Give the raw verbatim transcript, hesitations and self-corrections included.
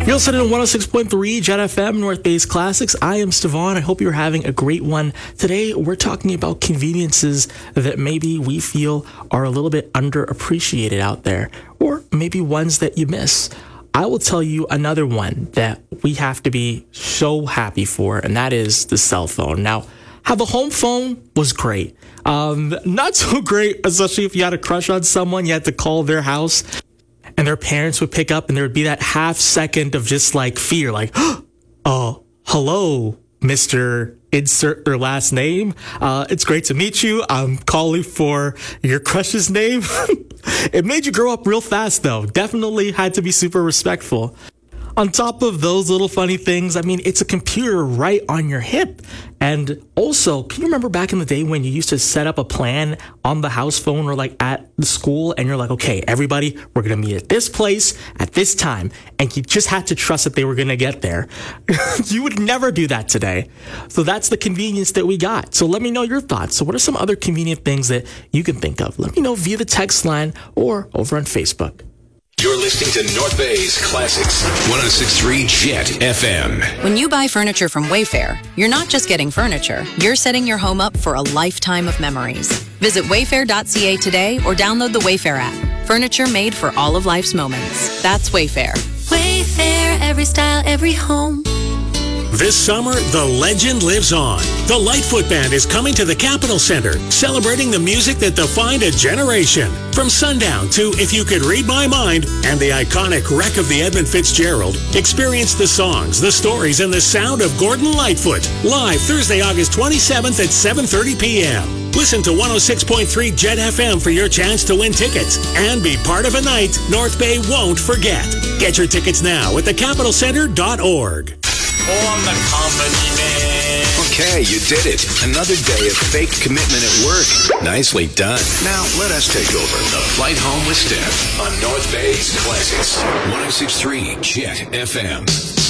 You're listening to one oh six point three Jet F M, North Bay's Classics. I am Stevon. I hope you're having a great one. Today, we're talking about conveniences that maybe we feel are a little bit underappreciated out there, or maybe ones that you miss. I will tell you another one that we have to be so happy for, and that is the cell phone. Now, how the home phone was great. Um, not so great, especially if you had a crush on someone, you had to call their house, and their parents would pick up, and there would be that half second of just like fear, like, oh, hello, Mister Insert their last name. Uh, it's great to meet you. I'm calling for your crush's name. It made you grow up real fast, though. Definitely had to be super respectful. On top of those little funny things, I mean, it's a computer right on your hip. And also, can you remember back in the day when you used to set up a plan on the house phone or like at the school and you're like, okay, everybody, we're going to meet at this place at this time. And you just had to trust that they were going to get there. You would never do that today. So that's the convenience that we got. So let me know your thoughts. So what are some other convenient things that you can think of? Let me know via the text line or over on Facebook. You're listening to North Bay's Classics, one oh six point three Jet F M. When you buy furniture from Wayfair, you're not just getting furniture, you're setting your home up for a lifetime of memories. Visit wayfair dot c a today or download the Wayfair app. Furniture made for all of life's moments. That's Wayfair. Wayfair, every style, every home. This summer, the legend lives on. The Lightfoot Band is coming to the Capitol Center, celebrating the music that defined a generation. From Sundown to If You Could Read My Mind and the iconic Wreck of the Edmund Fitzgerald, experience the songs, the stories, and the sound of Gordon Lightfoot. Live Thursday, August twenty-seventh at seven thirty p.m. Listen to one oh six point three Jet F M for your chance to win tickets and be part of a night North Bay won't forget. Get your tickets now at the capitol center dot org. On the comedy man. Okay, you did it. Another day of fake commitment at work. Nicely done. Now let us take over the flight home with Steph on North Bay's Classics, one oh six point three Jet F M.